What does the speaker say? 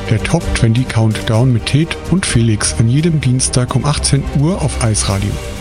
Der Top 20 Countdown mit Ted und Felix an jedem Dienstag um 18 Uhr auf Eisradio.